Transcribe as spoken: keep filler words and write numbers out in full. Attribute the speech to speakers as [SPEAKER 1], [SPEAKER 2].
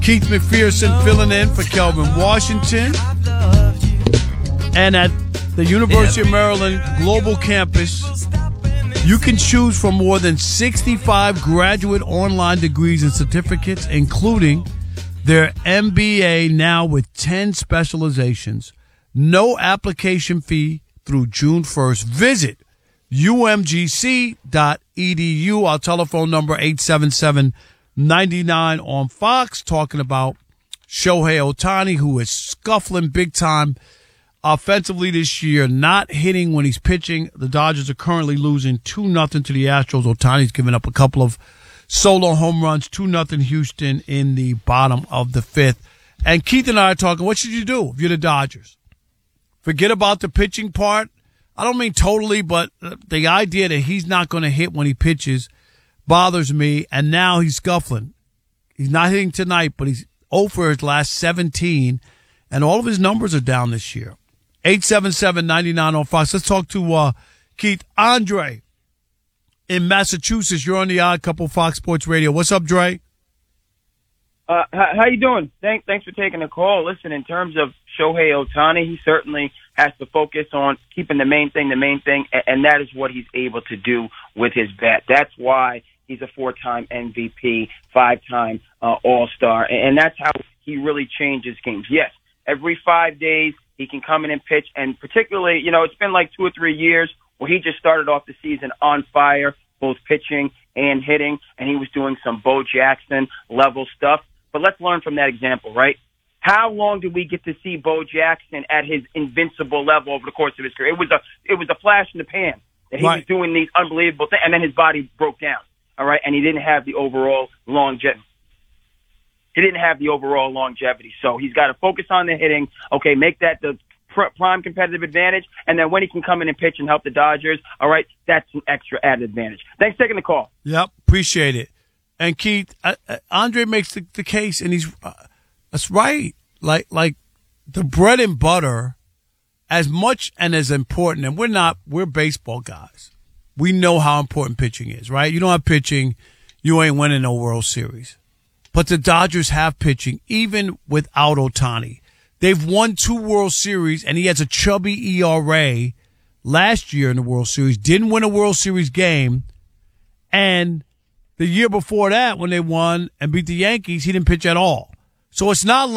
[SPEAKER 1] Keith McPherson filling in for Kelvin Washington. And at the University of Maryland Global Campus, you can choose from more than sixty-five graduate online degrees and certificates, including their M B A now with ten specializations. No application fee through June first. Visit U M G C dot E D U. Our telephone number, eight seven seven, nine nine on Fox, talking about Shohei Ohtani, who is scuffling big time offensively this year, not hitting when he's pitching. The Dodgers are currently losing two nothing to the Astros. Ohtani's given up a couple of solo home runs, two nothing Houston in the bottom of the fifth. And Keith and I are talking, what should you do if you're the Dodgers? Forget about the pitching part. I don't mean totally, but the idea that he's not going to hit when he pitches bothers me. And now he's scuffling. He's not hitting tonight, but he's oh for his last seventeen, and all of his numbers are down this year. eight seven seven, nine nine on Fox. Let's talk to uh, Keith. Andre in Massachusetts. You're on the Odd Couple Fox Sports Radio. What's up, Dre?
[SPEAKER 2] Uh, how, how you doing? Thanks, thanks for taking the call. Listen, in terms of Shohei Ohtani, he certainly has to focus on keeping the main thing the main thing, and, and that is what he's able to do with his bat. That's why he's a four-time M V P, five-time uh, All-Star, and, and that's how he really changes games. Yes, every five days he can come in and pitch, and particularly, you know, it's been like two or three years where he just started off the season on fire, both pitching and hitting, and he was doing some Bo Jackson-level stuff. But let's learn from that example, right? How long did we get to see Bo Jackson at his invincible level over the course of his career? It was a it was a flash in the pan that he
[SPEAKER 1] right.
[SPEAKER 2] was doing these unbelievable things, and then his body broke down, all right? And he didn't have the overall longevity. He didn't have the overall longevity. So he's got to focus on the hitting, okay, make that the pr- prime competitive advantage, and then when he can come in and pitch and help the Dodgers, all right, that's an extra added advantage. Thanks for taking the call.
[SPEAKER 1] Yep, appreciate it. And Keith, uh, uh, Andre makes the, the case, and he's uh, that's right. Like like the bread and butter, as much and as important. And we're not we're baseball guys. We know how important pitching is, right? You don't have pitching, you ain't winning no World Series. But the Dodgers have pitching, even without Ohtani. They've won two World Series, and he has a chubby E R A last year in the World Series. Didn't win a World Series game, and the year before that, when they won and beat the Yankees, he didn't pitch at all. So it's not